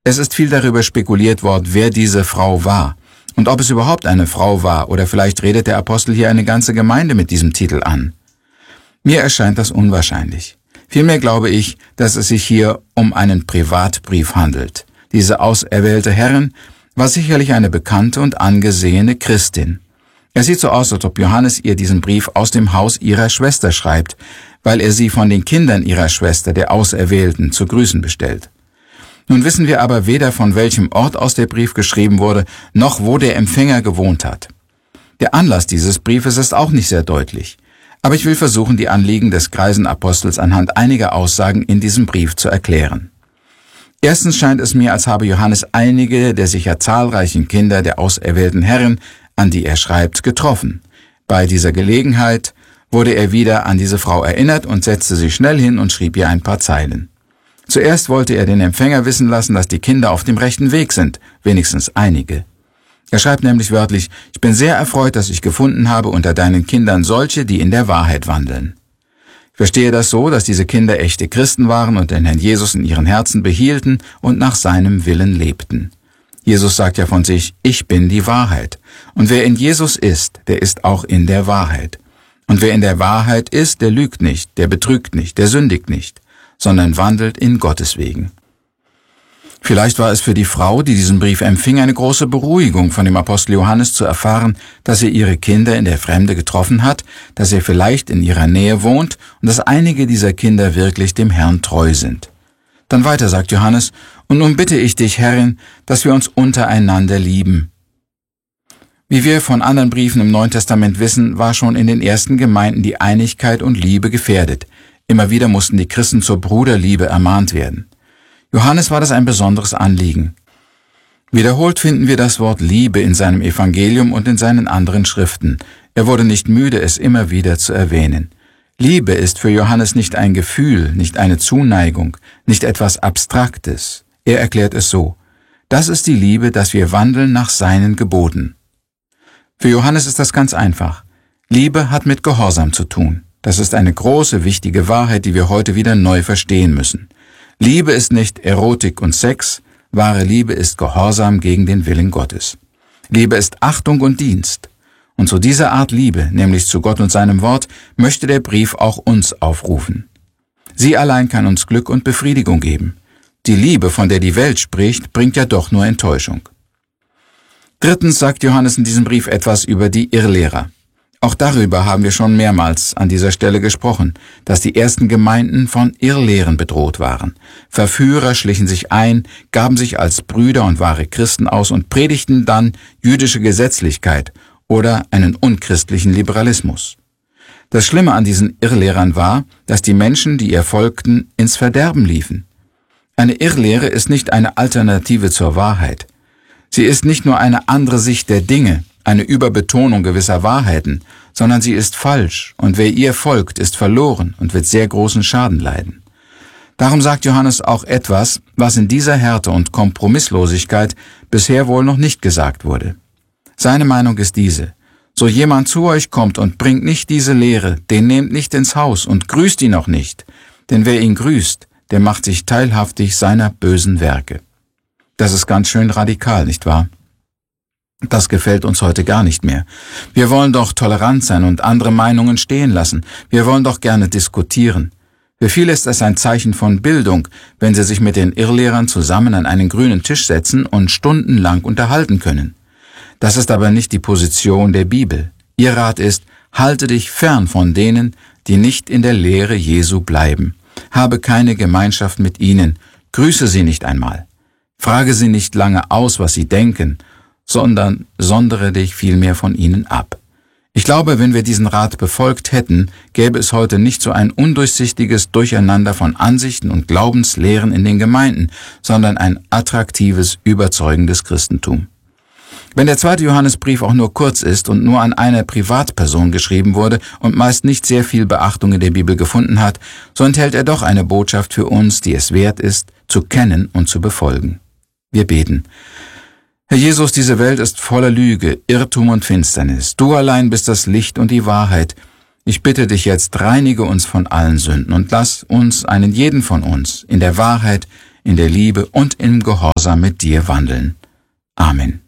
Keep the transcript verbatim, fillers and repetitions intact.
Es ist viel darüber spekuliert worden, wer diese Frau war und ob es überhaupt eine Frau war, oder vielleicht redet der Apostel hier eine ganze Gemeinde mit diesem Titel an. Mir erscheint das unwahrscheinlich. Vielmehr glaube ich, dass es sich hier um einen Privatbrief handelt. Diese auserwählte Herrin war sicherlich eine bekannte und angesehene Christin. Es sieht so aus, als ob Johannes ihr diesen Brief aus dem Haus ihrer Schwester schreibt, weil er sie von den Kindern ihrer Schwester, der Auserwählten, zu grüßen bestellt. Nun wissen wir aber weder, von welchem Ort aus der Brief geschrieben wurde, noch wo der Empfänger gewohnt hat. Der Anlass dieses Briefes ist auch nicht sehr deutlich, aber ich will versuchen, die Anliegen des greisen Apostels anhand einiger Aussagen in diesem Brief zu erklären. Erstens scheint es mir, als habe Johannes einige der sicher zahlreichen Kinder der auserwählten Herrin, an die er schreibt, getroffen. Bei dieser Gelegenheit wurde er wieder an diese Frau erinnert und setzte sich schnell hin und schrieb ihr ein paar Zeilen. Zuerst wollte er den Empfänger wissen lassen, dass die Kinder auf dem rechten Weg sind, wenigstens einige. Er schreibt nämlich wörtlich: Ich bin sehr erfreut, dass ich gefunden habe unter deinen Kindern solche, die in der Wahrheit wandeln. Ich verstehe das so, dass diese Kinder echte Christen waren und den Herrn Jesus in ihren Herzen behielten und nach seinem Willen lebten. Jesus sagt ja von sich: Ich bin die Wahrheit. Und wer in Jesus ist, der ist auch in der Wahrheit. Und wer in der Wahrheit ist, der lügt nicht, der betrügt nicht, der sündigt nicht, sondern wandelt in Gottes Wegen. Vielleicht war es für die Frau, die diesen Brief empfing, eine große Beruhigung, von dem Apostel Johannes zu erfahren, dass er ihre Kinder in der Fremde getroffen hat, dass er vielleicht in ihrer Nähe wohnt und dass einige dieser Kinder wirklich dem Herrn treu sind. Dann weiter sagt Johannes: Und nun bitte ich dich, Herrin, dass wir uns untereinander lieben. Wie wir von anderen Briefen im Neuen Testament wissen, war schon in den ersten Gemeinden die Einigkeit und Liebe gefährdet. Immer wieder mussten die Christen zur Bruderliebe ermahnt werden. Johannes war das ein besonderes Anliegen. Wiederholt finden wir das Wort Liebe in seinem Evangelium und in seinen anderen Schriften. Er wurde nicht müde, es immer wieder zu erwähnen. Liebe ist für Johannes nicht ein Gefühl, nicht eine Zuneigung, nicht etwas Abstraktes. Er erklärt es so: Das ist die Liebe, dass wir wandeln nach seinen Geboten. Für Johannes ist das ganz einfach. Liebe hat mit Gehorsam zu tun. Das ist eine große, wichtige Wahrheit, die wir heute wieder neu verstehen müssen. Liebe ist nicht Erotik und Sex, wahre Liebe ist Gehorsam gegen den Willen Gottes. Liebe ist Achtung und Dienst. Und zu dieser Art Liebe, nämlich zu Gott und seinem Wort, möchte der Brief auch uns aufrufen. Sie allein kann uns Glück und Befriedigung geben. Die Liebe, von der die Welt spricht, bringt ja doch nur Enttäuschung. Drittens sagt Johannes in diesem Brief etwas über die Irrlehrer. Auch darüber haben wir schon mehrmals an dieser Stelle gesprochen, dass die ersten Gemeinden von Irrlehren bedroht waren. Verführer schlichen sich ein, gaben sich als Brüder und wahre Christen aus und predigten dann jüdische Gesetzlichkeit oder einen unchristlichen Liberalismus. Das Schlimme an diesen Irrlehrern war, dass die Menschen, die ihr folgten, ins Verderben liefen. Eine Irrlehre ist nicht eine Alternative zur Wahrheit. Sie ist nicht nur eine andere Sicht der Dinge, eine Überbetonung gewisser Wahrheiten, sondern sie ist falsch, und wer ihr folgt, ist verloren und wird sehr großen Schaden leiden. Darum sagt Johannes auch etwas, was in dieser Härte und Kompromisslosigkeit bisher wohl noch nicht gesagt wurde. Seine Meinung ist diese: So jemand zu euch kommt und bringt nicht diese Lehre, den nehmt nicht ins Haus und grüßt ihn auch nicht, denn wer ihn grüßt, der macht sich teilhaftig seiner bösen Werke. Das ist ganz schön radikal, nicht wahr? Das gefällt uns heute gar nicht mehr. Wir wollen doch tolerant sein und andere Meinungen stehen lassen. Wir wollen doch gerne diskutieren. Für viele ist es ein Zeichen von Bildung, wenn sie sich mit den Irrlehrern zusammen an einen grünen Tisch setzen und stundenlang unterhalten können. Das ist aber nicht die Position der Bibel. Ihr Rat ist: Halte dich fern von denen, die nicht in der Lehre Jesu bleiben. Habe keine Gemeinschaft mit ihnen. Grüße sie nicht einmal. Frage sie nicht lange aus, was sie denken, sondern sondere dich vielmehr von ihnen ab. Ich glaube, wenn wir diesen Rat befolgt hätten, gäbe es heute nicht so ein undurchsichtiges Durcheinander von Ansichten und Glaubenslehren in den Gemeinden, sondern ein attraktives, überzeugendes Christentum. Wenn der zweite Johannesbrief auch nur kurz ist und nur an eine Privatperson geschrieben wurde und meist nicht sehr viel Beachtung in der Bibel gefunden hat, so enthält er doch eine Botschaft für uns, die es wert ist, zu kennen und zu befolgen. Wir beten. Herr Jesus, diese Welt ist voller Lüge, Irrtum und Finsternis. Du allein bist das Licht und die Wahrheit. Ich bitte dich jetzt, reinige uns von allen Sünden und lass uns, einen jeden von uns, in der Wahrheit, in der Liebe und im Gehorsam mit dir wandeln. Amen.